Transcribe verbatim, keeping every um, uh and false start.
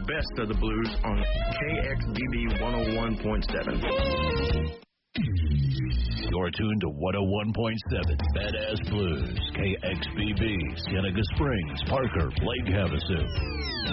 best of the blues on K X B B one oh one point seven. You're tuned to one oh one point seven Badass Blues, K X B B, Cienega Springs, Parker, Lake Havasu.